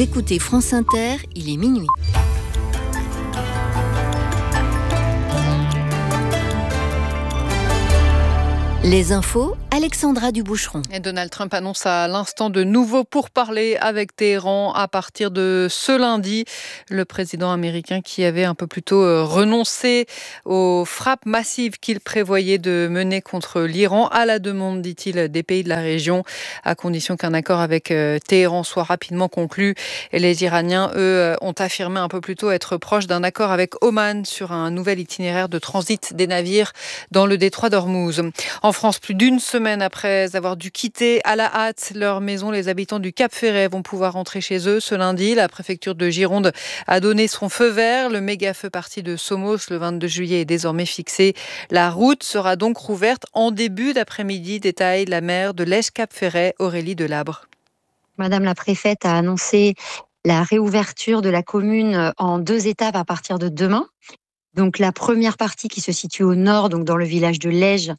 Vous écoutez France Inter, il est minuit. Les infos, Alexandra Duboucheron. Et Donald Trump annonce à l'instant de nouveaux pourparlers avec Téhéran à partir de ce lundi. Le président américain qui avait un peu plus tôt renoncé aux frappes massives qu'il prévoyait de mener contre l'Iran à la demande, dit-il, des pays de la région, à condition qu'un accord avec Téhéran soit rapidement conclu. Et les Iraniens, eux, ont affirmé un peu plus tôt être proches d'un accord avec Oman sur un nouvel itinéraire de transit des navires dans le détroit d'Ormuz. En France, plus d'une semaine après avoir dû quitter à la hâte leur maison, les habitants du Cap-Ferret vont pouvoir rentrer chez eux ce lundi. La préfecture de Gironde a donné son feu vert. Le méga-feu parti de Somos le 22 juillet est désormais fixé. La route sera donc rouverte en début d'après-midi, détaille la maire de Lège-Cap-Ferret, Aurélie Delabre. Madame la préfète a annoncé la réouverture de la commune en 2 étapes à partir de demain. Donc la première partie qui se situe au nord, donc dans le village de Lège,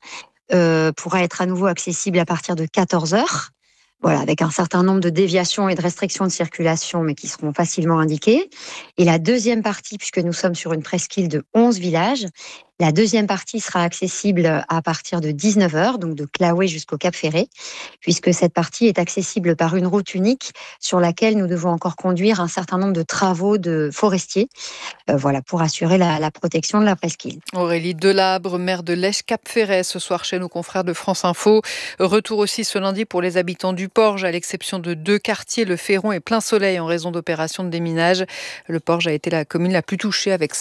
pourra être à nouveau accessible à partir de 14h. Voilà, avec un certain nombre de déviations et de restrictions de circulation, mais qui seront facilement indiquées. Et la deuxième partie, puisque nous sommes sur une presqu'île de 11 villages, la deuxième partie sera accessible à partir de 19h, donc de Claouet jusqu'au Cap-Ferret, puisque cette partie est accessible par une route unique sur laquelle nous devons encore conduire un certain nombre de travaux de forestiers, pour assurer la protection de la presqu'île. Aurélie Delabre, maire de Lège-Cap-Ferret, ce soir chez nos confrères de France Info. Retour aussi ce lundi pour les habitants du Porge, à l'exception de 2 quartiers, le Féron et Plein Soleil, en raison d'opérations de déminage. Le Porge a été la commune la plus touchée, avec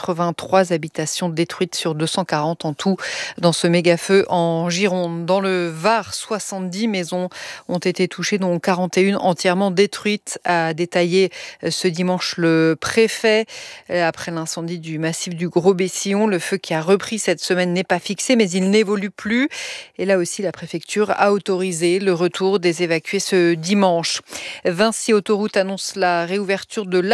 183 habitations détruites sur 240 en tout dans ce méga-feu en Gironde. Dans le Var, 70 maisons ont été touchées, dont 41 entièrement détruites, a détaillé ce dimanche le préfet. Après l'incendie du massif du Gros-Bessillon, le feu qui a repris cette semaine n'est pas fixé, mais il n'évolue plus. Et là aussi, la préfecture a autorisé le retour des évacués ce dimanche. Vinci Autoroute annonce la réouverture de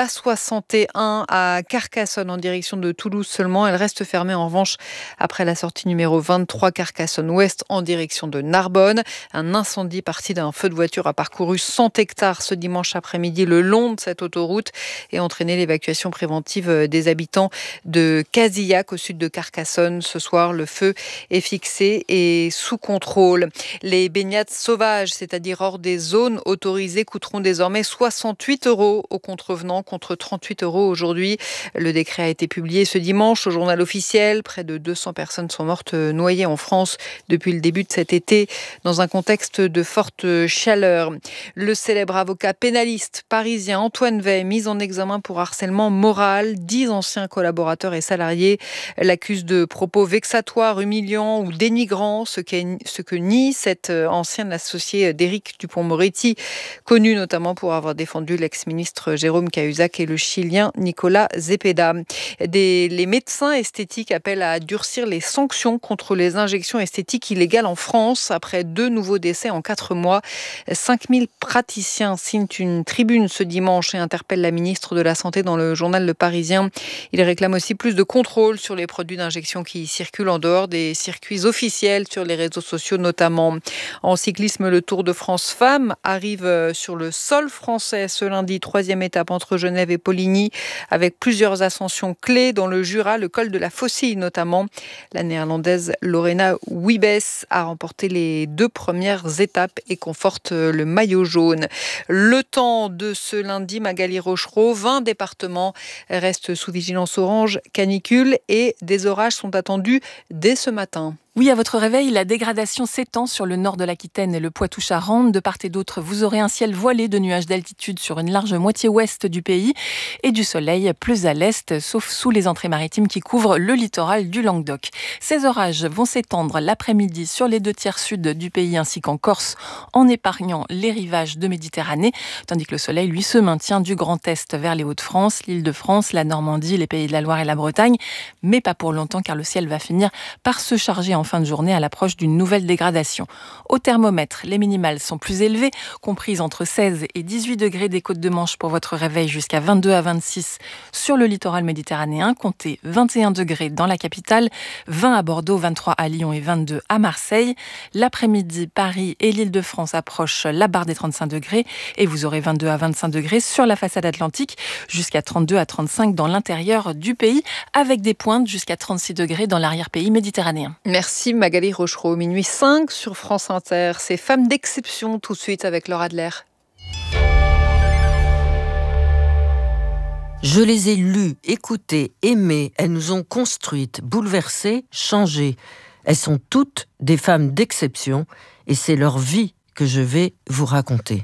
l'A61 à Carcassonne en direction de Toulouse seulement. Elle reste fermée en revanche après la sortie numéro 23 Carcassonne-Ouest en direction de Narbonne. Un incendie parti d'un feu de voiture a parcouru 100 hectares ce dimanche après-midi le long de cette autoroute et entraîné l'évacuation préventive des habitants de Casillac au sud de Carcassonne. Ce soir, le feu est fixé et sous contrôle. Les baignades sauvages, c'est-à-dire hors des zones autorisées, coûteront désormais 68 € aux contrevenants contre 38 € aujourd'hui. Le décret a été publié ce dimanche au journal officiel. Près de 200 personnes sont mortes noyées en France depuis le début de cet été dans un contexte de forte chaleur. Le célèbre avocat pénaliste parisien Antoine Wey, mis en examen pour harcèlement moral. 10 anciens collaborateurs et salariés l'accusent de propos vexatoires, humiliants ou dénigrants, ce que nie cet ancien associé d'Éric Dupond-Moretti, connu notamment pour avoir défendu l'ex-ministre Jérôme Cahuzac et le Chilien Nicolas Zepeda. Les médecins esthétiques appellent à durcir les sanctions contre les injections esthétiques illégales en France après 2 nouveaux décès en 4 mois. 5000 praticiens signent une tribune ce dimanche et interpellent la ministre de la Santé dans le journal Le Parisien. Il réclame aussi plus de contrôle sur les produits d'injection qui circulent en dehors des circuits officiels sur les réseaux sociaux notamment. En cyclisme, le Tour de France Femmes arrive sur le sol français ce lundi, 3e étape entre Genève et Poligny, avec plusieurs ascensions clés dans le Jura, le col de la Faucille notamment. La néerlandaise Lorena Wiebes a remporté les 2 premières étapes et conforte le maillot jaune. Le temps de ce lundi, Magali Rochereau, 20 départements restent sous vigilance orange, canicule et des orages sont attendus dès ce matin. Oui, à votre réveil, la dégradation s'étend sur le nord de l'Aquitaine et le Poitou-Charentes. De part et d'autre, vous aurez un ciel voilé de nuages d'altitude sur une large moitié ouest du pays et du soleil plus à l'est, sauf sous les entrées maritimes qui couvrent le littoral du Languedoc. Ces orages vont s'étendre l'après-midi sur les 2 tiers sud du pays ainsi qu'en Corse, en épargnant les rivages de Méditerranée, tandis que le soleil, lui, se maintient du Grand Est vers les Hauts-de-France, l'Île-de-France, la Normandie, les Pays de la Loire et la Bretagne, mais pas pour longtemps car le ciel va finir par se charger en fin de journée à l'approche d'une nouvelle dégradation. Au thermomètre, les minimales sont plus élevées, comprises entre 16 et 18 degrés des côtes de Manche pour votre réveil, jusqu'à 22 à 26 sur le littoral méditerranéen. Comptez 21 degrés dans la capitale, 20 à Bordeaux, 23 à Lyon et 22 à Marseille. L'après-midi, Paris et l'Île-de-France approchent la barre des 35 degrés et vous aurez 22 à 25 degrés sur la façade atlantique, jusqu'à 32 à 35 dans l'intérieur du pays, avec des pointes jusqu'à 36 degrés dans l'arrière-pays méditerranéen. Merci Magali Rochereau. Minuit 5 sur France Inter. Ces femmes d'exception, tout de suite avec Laura Adler. Je les ai lues, écoutées, aimées. Elles nous ont construites, bouleversées, changées. Elles sont toutes des femmes d'exception et c'est leur vie que je vais vous raconter.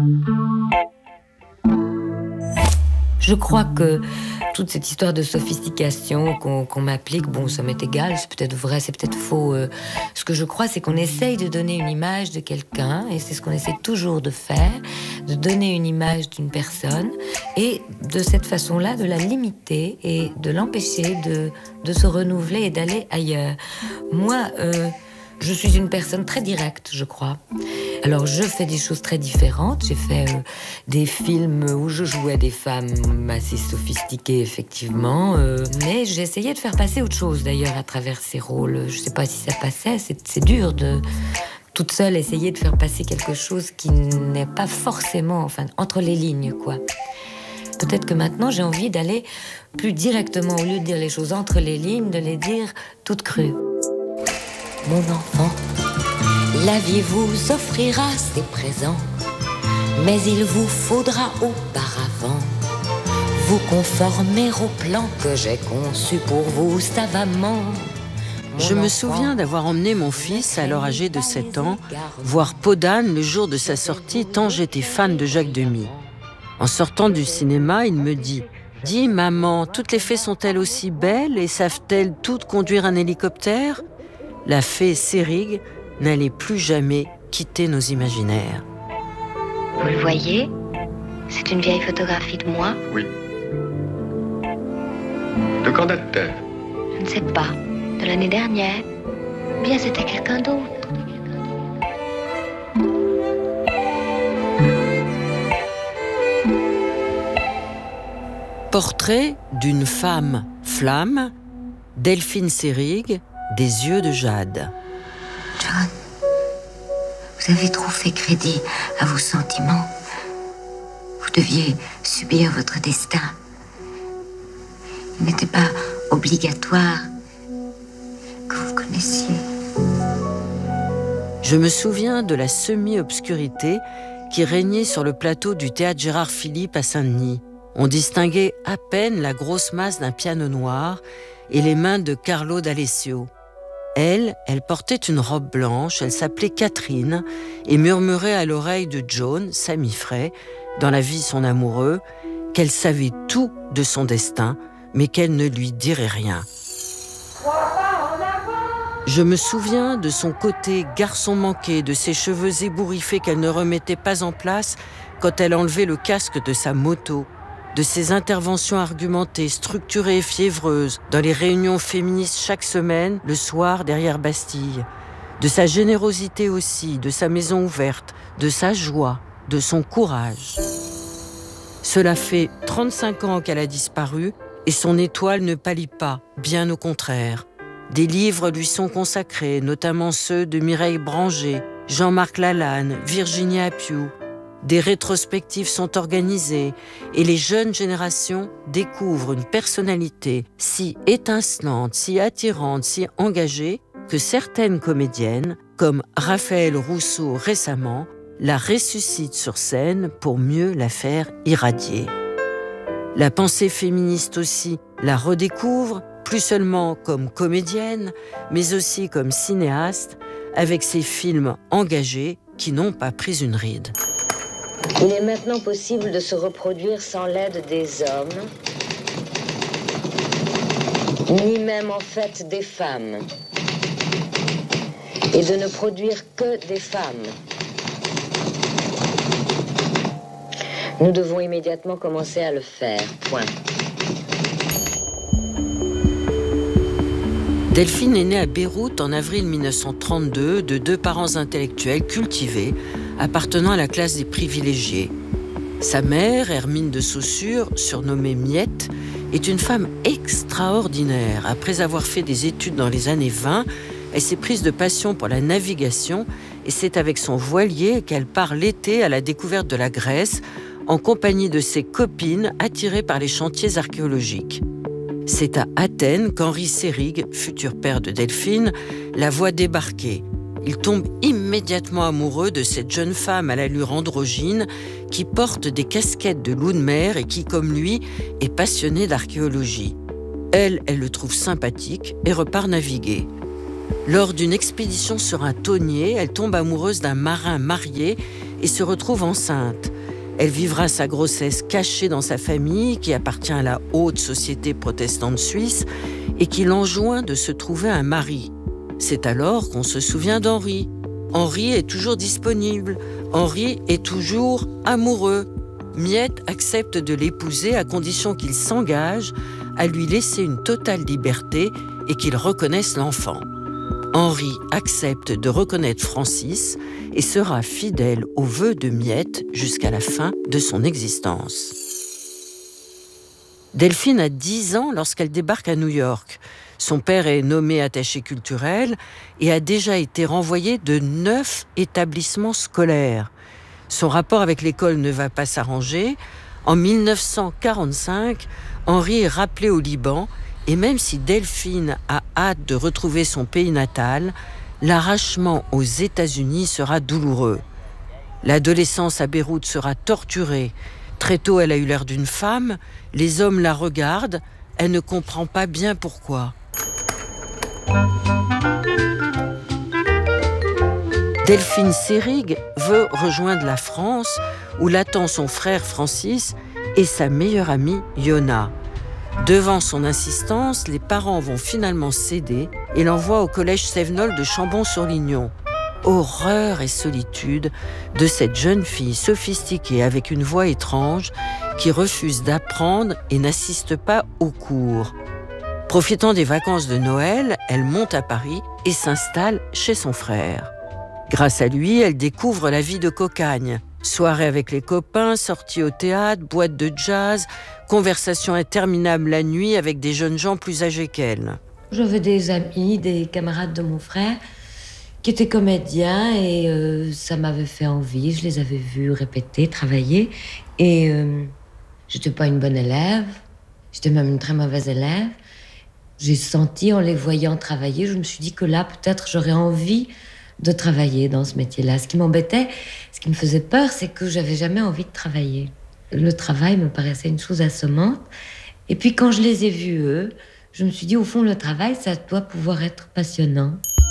Je crois que toute cette histoire de sophistication qu'on m'applique, bon, ça m'est égal, c'est peut-être vrai, c'est peut-être faux. Ce que je crois, c'est qu'on essaye de donner une image de quelqu'un, et c'est ce qu'on essaie toujours de faire, de donner une image d'une personne, et de cette façon-là, de la limiter et de l'empêcher de se renouveler et d'aller ailleurs. Moi, je suis une personne très directe, je crois. Alors, je fais des choses très différentes. J'ai fait des films où je jouais des femmes assez sophistiquées, effectivement. Mais j'ai essayé de faire passer autre chose, d'ailleurs, à travers ces rôles. Je ne sais pas si ça passait. C'est dur de, toute seule, essayer de faire passer quelque chose qui n'est pas forcément, enfin, entre les lignes, quoi. Peut-être que maintenant, j'ai envie d'aller plus directement, au lieu de dire les choses entre les lignes, de les dire toutes crues. Mon enfant, la vie vous offrira ses présents, mais il vous faudra auparavant vous conformer au plan que j'ai conçu pour vous savamment. Je me souviens d'avoir emmené mon fils, alors âgé de 7 ans, voir Podane le jour de sa sortie, tant j'étais fan de Jacques Demy. En sortant du cinéma, il me dit « Dis, maman, toutes les fées sont-elles aussi belles et savent-elles toutes conduire un hélicoptère ?» La fée Seyrig n'allait plus jamais quitter nos imaginaires. Vous le voyez? C'est une vieille photographie de moi. Oui. De quand date-t-elle? Je ne sais pas. De l'année dernière. Ou bien c'était quelqu'un d'autre. Portrait d'une femme flamme, Delphine Seyrig, des yeux de jade. John, vous avez trop fait crédit à vos sentiments. Vous deviez subir votre destin. Il n'était pas obligatoire que vous connaissiez. Je me souviens de la semi-obscurité qui régnait sur le plateau du théâtre Gérard Philippe à Saint-Denis. On distinguait à peine la grosse masse d'un piano noir et les mains de Carlo D'Alessio. Elle portait une robe blanche, elle s'appelait Catherine et murmurait à l'oreille de John, Sami Frey, dans La vie son amoureux, qu'elle savait tout de son destin, mais qu'elle ne lui dirait rien. Je me souviens de son côté garçon manqué, de ses cheveux ébouriffés qu'elle ne remettait pas en place quand elle enlevait le casque de sa moto, de ses interventions argumentées, structurées et fiévreuses dans les réunions féministes chaque semaine, le soir derrière Bastille, de sa générosité aussi, de sa maison ouverte, de sa joie, de son courage. Cela fait 35 ans qu'elle a disparu et son étoile ne pâlit pas, bien au contraire. Des livres lui sont consacrés, notamment ceux de Mireille Branger, Jean-Marc Lalanne, Virginie Appiou. Des rétrospectives sont organisées et les jeunes générations découvrent une personnalité si étincelante, si attirante, si engagée que certaines comédiennes, comme Raphaël Rousseau récemment, la ressuscitent sur scène pour mieux la faire irradier. La pensée féministe aussi la redécouvre, plus seulement comme comédienne, mais aussi comme cinéaste, avec ses films engagés qui n'ont pas pris une ride. Il est maintenant possible de se reproduire sans l'aide des hommes, ni même en fait des femmes, et de ne produire que des femmes. Nous devons immédiatement commencer à le faire, point. Delphine est née à Beyrouth en avril 1932 de 2 parents intellectuels cultivés, appartenant à la classe des privilégiés. Sa mère, Hermine de Saussure, surnommée Miette, est une femme extraordinaire. Après avoir fait des études dans les années 20, elle s'est prise de passion pour la navigation et c'est avec son voilier qu'elle part l'été à la découverte de la Grèce en compagnie de ses copines attirées par les chantiers archéologiques. C'est à Athènes qu'Henri Seyrig, futur père de Delphine, la voit débarquer. Il tombe immédiatement amoureux de cette jeune femme à l'allure androgyne qui porte des casquettes de loup de mer et qui, comme lui, est passionnée d'archéologie. Elle le trouve sympathique et repart naviguer. Lors d'une expédition sur un tonnier, elle tombe amoureuse d'un marin marié et se retrouve enceinte. Elle vivra sa grossesse cachée dans sa famille, qui appartient à la haute société protestante suisse, et qui l'enjoint de se trouver un mari. C'est alors qu'on se souvient d'Henri. Henri est toujours disponible. Henri est toujours amoureux. Miette accepte de l'épouser à condition qu'il s'engage à lui laisser une totale liberté et qu'il reconnaisse l'enfant. Henri accepte de reconnaître Francis et sera fidèle aux vœux de Miette jusqu'à la fin de son existence. Delphine a 10 ans lorsqu'elle débarque à New York. Son père est nommé attaché culturel et a déjà été renvoyé de 9 établissements scolaires. Son rapport avec l'école ne va pas s'arranger. En 1945, Henri est rappelé au Liban et même si Delphine a hâte de retrouver son pays natal, l'arrachement aux États-Unis sera douloureux. L'adolescence à Beyrouth sera torturée. Très tôt, elle a eu l'air d'une femme. Les hommes la regardent. Elle ne comprend pas bien pourquoi. Delphine Seyrig veut rejoindre la France où l'attend son frère Francis et sa meilleure amie Yona. Devant son insistance, les parents vont finalement céder et l'envoient au collège Sévenol de Chambon-sur-Lignon. Horreur et solitude de cette jeune fille sophistiquée avec une voix étrange qui refuse d'apprendre et n'assiste pas aux cours. Profitant des vacances de Noël, elle monte à Paris et s'installe chez son frère. Grâce à lui, elle découvre la vie de cocagne. Soirées avec les copains, sorties au théâtre, boîtes de jazz, conversations interminables la nuit avec des jeunes gens plus âgés qu'elle. J'avais des amis, des camarades de mon frère qui étaient comédiens et ça m'avait fait envie. Je les avais vus répéter, travailler et j'étais pas une bonne élève. J'étais même une très mauvaise élève. J'ai senti en les voyant travailler, je me suis dit que là, peut-être, j'aurais envie de travailler dans ce métier-là. Ce qui m'embêtait, ce qui me faisait peur, c'est que j'avais jamais envie de travailler. Le travail me paraissait une chose assommante. Et puis quand je les ai vus, eux, je me suis dit, au fond, le travail, ça doit pouvoir être passionnant.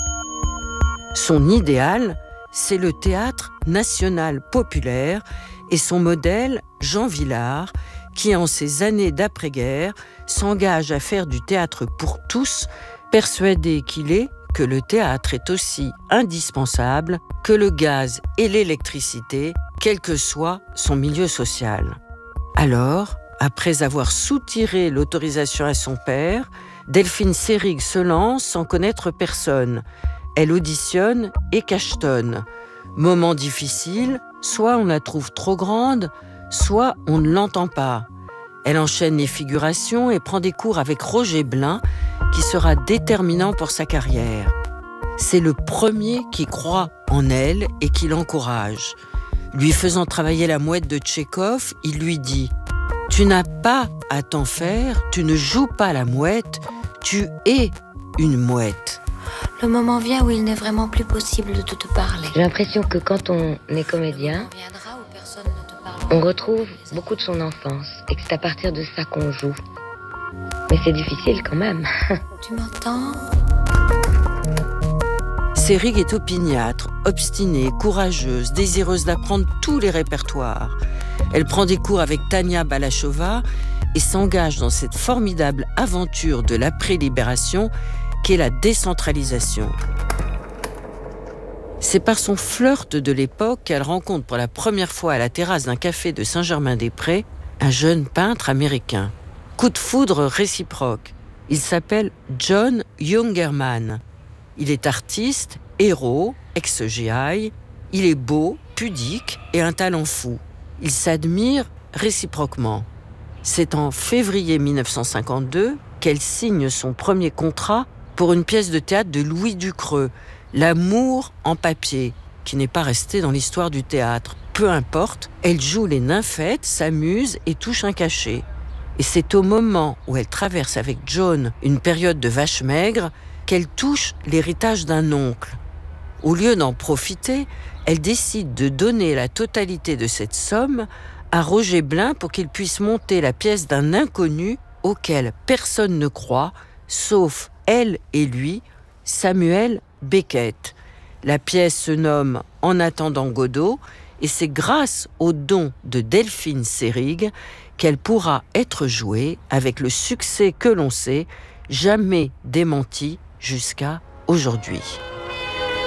Son idéal, c'est le théâtre national populaire et son modèle, Jean Vilar, qui, en ces années d'après-guerre, s'engage à faire du théâtre pour tous, persuadé qu'il est que le théâtre est aussi indispensable que le gaz et l'électricité, quel que soit son milieu social. Alors, après avoir soutiré l'autorisation à son père, Delphine Seyrig se lance sans connaître personne. Elle auditionne et cachetonne. Moment difficile, soit on la trouve trop grande, soit on ne l'entend pas. Elle enchaîne les figurations et prend des cours avec Roger Blin, qui sera déterminant pour sa carrière. C'est le premier qui croit en elle et qui l'encourage. Lui faisant travailler la mouette de Tchekhov, il lui dit « Tu n'as pas à t'en faire, tu ne joues pas la mouette, tu es une mouette. » Le moment vient où il n'est vraiment plus possible de te parler. J'ai l'impression que quand on est comédien, on retrouve beaucoup de son enfance et que c'est à partir de ça qu'on joue. Mais c'est difficile quand même. Tu m'entends ? Seyrig est opiniâtre, obstinée, courageuse, désireuse d'apprendre tous les répertoires. Elle prend des cours avec Tania Balachova et s'engage dans cette formidable aventure de l'après-libération qu'est la décentralisation. C'est par son flirt de l'époque qu'elle rencontre pour la première fois à la terrasse d'un café de Saint-Germain-des-Prés un jeune peintre américain. Coup de foudre réciproque. Il s'appelle John Jungermann. Il est artiste, héros, ex-GI. Il est beau, pudique et un talent fou. Ils s'admirent réciproquement. C'est en février 1952 qu'elle signe son premier contrat pour une pièce de théâtre de Louis Ducreux, L'amour en papier, qui n'est pas resté dans l'histoire du théâtre. Peu importe, elle joue les nymphètes, s'amuse et touche un cachet. Et c'est au moment où elle traverse avec John une période de vache maigre qu'elle touche l'héritage d'un oncle. Au lieu d'en profiter, elle décide de donner la totalité de cette somme à Roger Blin pour qu'il puisse monter la pièce d'un inconnu auquel personne ne croit, sauf elle et lui, Samuel Beckett. La pièce se nomme « En attendant Godot » et c'est grâce au don de Delphine Seyrig qu'elle pourra être jouée avec le succès que l'on sait, jamais démenti jusqu'à aujourd'hui.